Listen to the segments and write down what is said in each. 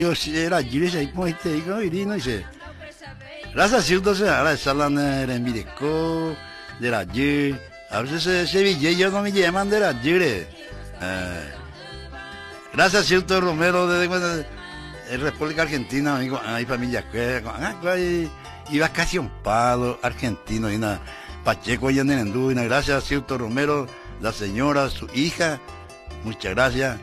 Yo si era girish ahí pues te digo y no dice. Gracias siento se ahora salan en Mireco de la G. A veces se vi yo no me llaman de la G. Gracias siento Romero de República Argentina, amigo, hay familia que iba casi un palo argentino y nada. Pacheco y Nenendúina, gracias Silto Romero, la señora, su hija, muchas gracias.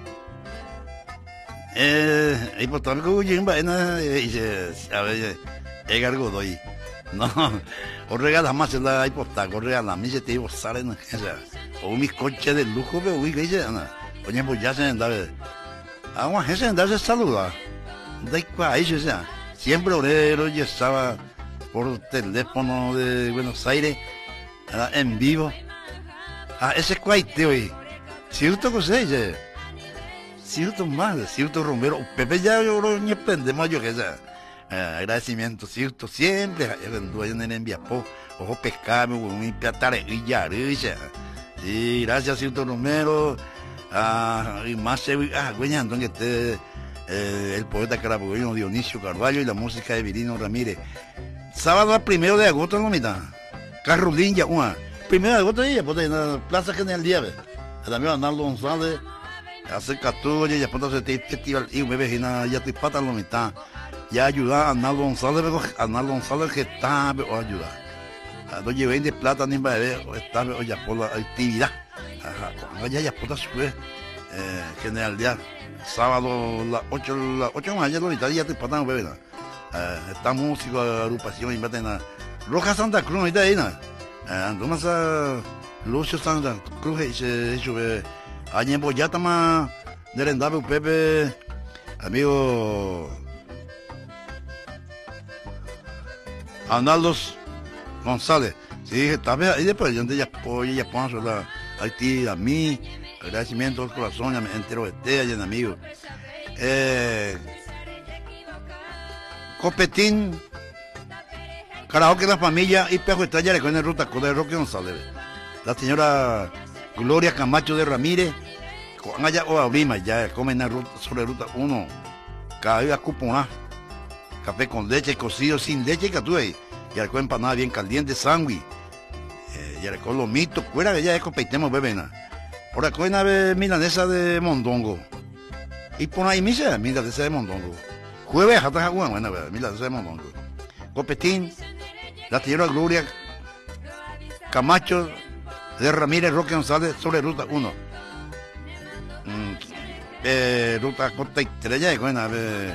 Y por tanto que yo dice, a ver, Edgar Godoy, no, o regala más la hipota, o regala mí se te iba a salen, o mis coches de lujo, pero uy, que dice, oye, pues ya se andaba, agua, se andaba se saluda, de país, o sea, siempre obrero ya estaba por teléfono de Buenos Aires. En vivo. Ese es cuaite hoy. Cierto que se dice. Cierto más, cierto Romero. Pepe ya yo lo ni aprendemos yo que sea. Agradecimiento, cierto, siempre. Dueño en Enviapó. Ojo pescado, un piatare y ya, sí, gracias, cierto Romero. Y más se güeñando que esté el poeta carabobeño Dionisio Carvalho y la música de Virino Ramírez. Sábado al 1 de agosto en la mitad. Carolín ya una. 1 de agosto ya, pues en la Plaza General Díaz. También Arnaldo González. Hace 14 ya pronto se te festival y me vecina ya te pata la mitad. Ya ayudar a Arnaldo González que está o ayudar. No llevé de plata ni para ver está o ya por la actividad. Ajá, ya por su General Díaz. Sábado las 8 de mañana la mitad ya te pata bebé. Esta música agrupación y batena Roja Santa Cruz ahorita ahí entonces Lucio Santa Cruz se hecho año boyata más del endave Pepe amigo Arnaldo González sí está bien y después yo ya pongo la Haití a mí agradecimiento al corazón ya me entero de este y en amigo Copetín, Karaoke de la familia y Pejo Estrella con el Ruta Coda de Roque González. La señora Gloria Camacho de Ramírez, con allá o abrima, ya comen sobre ruta 1, cada día cuponá, café con leche, cocido sin leche, que tú ahí, y alcohol empanada bien caliente, sándwich, y alcohol lomito, fuera que ya es copeitemos bebena. Por acá hay una milanesa de mondongo, y por ahí misa, milanesa de mondongo. Jueves hasta Jaguán, bueno, mira, hacemos mondongo. Copetín, la señora Gloria Camacho de Ramírez Roque González sobre ruta 1. Ruta corta y estrella, buena,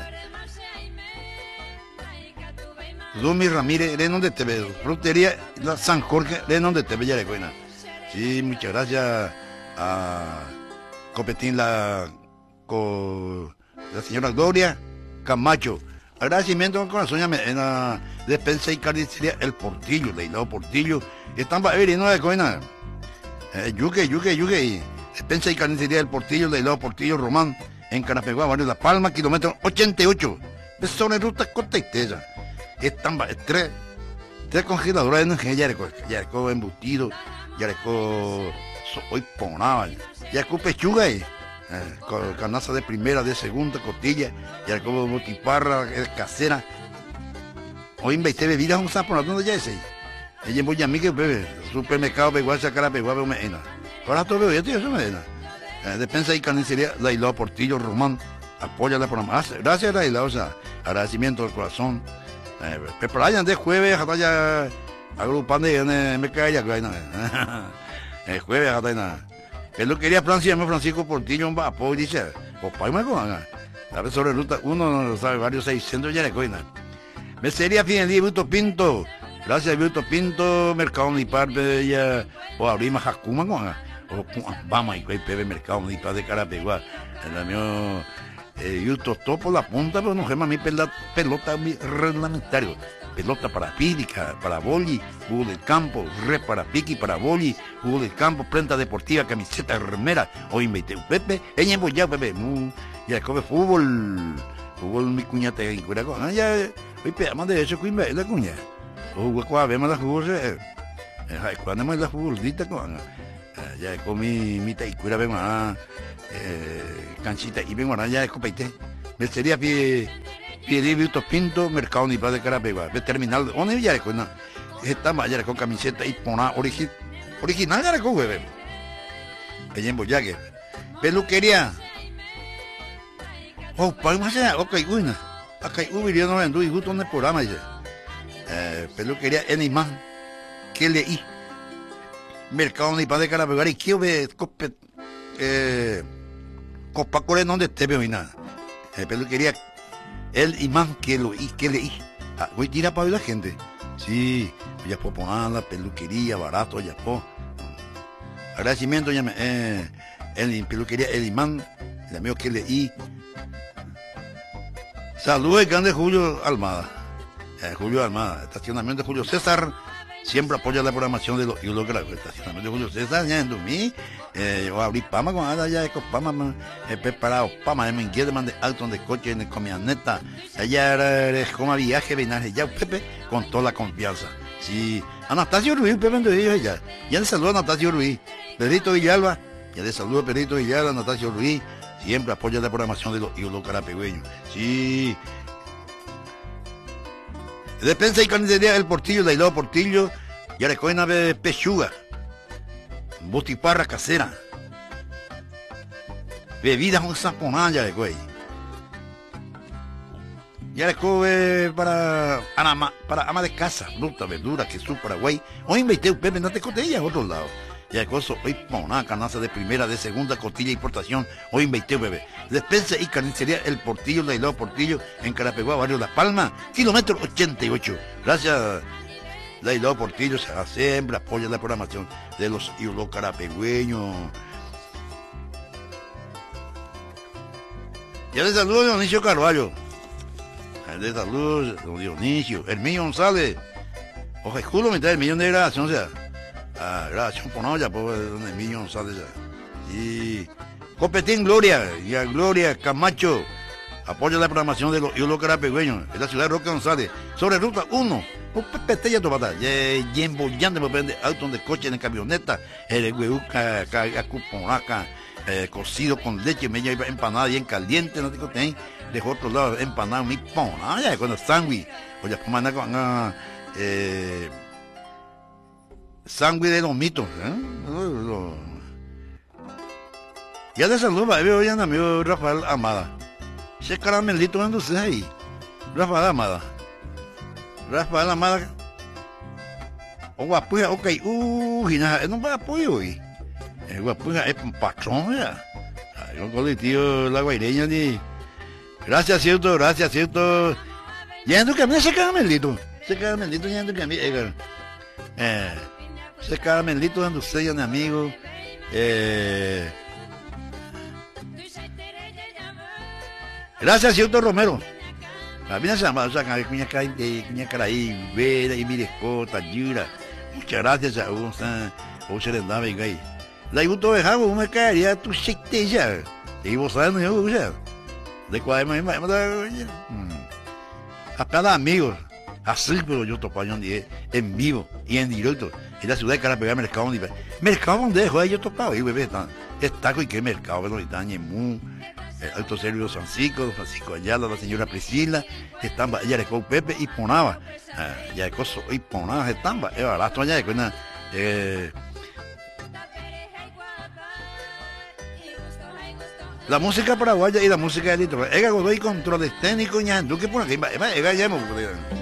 Dumi Ramírez, ¿de dónde te veo? Frutería la San Jorge, ¿de dónde te veo? Ya buena. Sí, muchas gracias a Copetín, la señora Gloria Camacho, agradecimiento al corazón en la despensa y carnicería El Portillo, de Hilado Portillo, están para ver y no de coina. Yuque, despensa y carnicería El Portillo, de Hilado Portillo Román, en Canapeguá, barrio La Palma, kilómetro 88. Es sobre ruta corta y tesa. Están para tres congeladoras de energía, Yareco embutido, Yareco hoy ponaba, Yareco pechuga ahí. Canaza de primera, de segunda, costilla, y al como botiparra, casera. Hoy invité bebidas, vamos a poner donde ya ese. Ella es muy amiga, bebe, supermercado, peguá, sacar a peguá, me ena. Ahora todo veo, ya tío, eso me ena. Despensa y carnicería, la Hilado Portillo, Román, apóyala por más. Gracias, la Hilado, o sea, agradecimiento del corazón. Pero allá de jueves, hasta ya agrupando y me cae ya, el jueves, hasta nada. Él lo quería Francia, llama Francisco Portillo, un apoyo, dice, o paima con a ver sobre ruta 1, no lo sabe, varios 600 ya le coina. Mesería Fidelidad, Bruto Pinto, gracias Bruto Pinto, Mercado Nipar, ya, o Abrima Jacuma, o vamos, y Pepe Mercado Nipar de Carapeguá, el mío, Yuto Topo, la punta, pero no gema mi pelota reglamentario. Pelota para pídica, para boli, jugo del campo, red para piqui, para boli, jugo del campo, prenda deportiva, camiseta, remera, hoy invité un Pepe, ella ya Pepe, ya come fútbol, mi cuñata en Curaco, ya, hoy pedamos de eso, cuimba, la cuña, o hueco, vemos la fútbol, cuando hemos la futbolita, ya comí mi taicura, vemos canchita, y vengo ya de copeite, Mercería Víctor Pinto, Mercado Nipa de Carapegua, terminal, ¿dónde ya con estaba ya con camiseta y pona original ya con bebé. Ella en Boyaque. Peluquería. Oh, para más allá, ok, uy, acá hubo no vendo y justo en el programa dice. Peluquería en imán, que leí. Mercado Nipa de Carapegua y quiero ver Copa Corea donde te veo y nada. Peluquería el imán que leí. Voy a tirar para ver la gente. Sí, ya puedo poner la peluquería, barato, ya puedo. Agradecimiento, ya el peluquería, el imán, el amigo que leí. Saludos al grande Julio Almada. Julio Almada, estacionamiento de Julio César. Siempre apoya la programación de los ídolos graves. Estacionamiento de Julio César, ya en 2000. Voy a abrir Pama con Ada, ya con Pama, preparado Pama, me inquieta, mandé auto de coche, en camioneta. Allá era como viaje, venaje, ya Pepe, con toda la confianza. Sí, Anastasio Ruiz, Pepe, ya le saludo a Anastasio Ruiz. Pedrito Villalba, ya le saludo a Pedrito Villalba, Anastasio Ruiz. Siempre apoya la programación de los ídolos carapegüeños. Sí. Despensa y carnicería El Portillo, de Aislado Portillo, ya le cogen a pechuga, botiparra casera, bebidas con saponada, ya le cogen. Ya le coge para ama de casa, fruta, verdura, queso, Paraguay. Hoy invité un Pepe, no te cotilla en otro lado. Ya le coge hoy poná, canasta de primera, de segunda, costilla de importación. Hoy invité bebé. Despensa y carnicería El Portillo, de Aislado Portillo, en Carapegua, barrio La Palma, kilómetro 88. Gracias, de Aislado Portillo, siempre apoya la programación de los ídolos carapegüeños. Ya le saludo a Dionisio Carvalho. De salud, don Dionisio, Herminio González, ojo, Julio, mitad del millón de grabación, o sea, grabación por no, ya, pues, don Herminio González, ya. Y Copetín Gloria, y a Gloria Camacho, apoya la programación de los ídolos carapegüeños, en la ciudad de Roque González, sobre ruta 1, un Pepe ya topata, y embollando, me prende auto de coche en camioneta, el huevuca, cuponaca, cocido con leche, media empanada bien caliente, no te conté. Dejó otro lado empanado, mi pona, ya cuando sándwich, oye, como con sándwich de los mitos, ya le saludo, veo ya amigo Rafael Amada, ese caramelito anda usted ahí, Rafael Amada, o guapuja, ok, no va a apoyo hoy, guapuja es un patrón ya, yo colectivo la guaireña ni. Gracias, cierto. Ya ando camino ese caramelito ya ando camino. Ese caramelito ando usted, ya mi amigo. Gracias, cierto Romero. A mí se llama, o sea, cuña caraí, vera y mirescota, yura. Muchas gracias a vos, o se les da venga ahí. La gusto de Javo, me caería tu sectella. Y vos sabes, no yo, de cuál a cada amigo, así pero yo topañón en vivo y en directo en la ciudad de Carapegua, mercado donde dejo yo topado y bebé está y qué mercado pero está en Alto Servio Francisco Ayala, la señora Priscila estamba ella le con Pepe y ponaba ya de coso y ponaba estamba barato allá de cuenta la música paraguaya y la música del litoral. Ega Godoy controles técnicos, ña, tú que por aquí, ega ya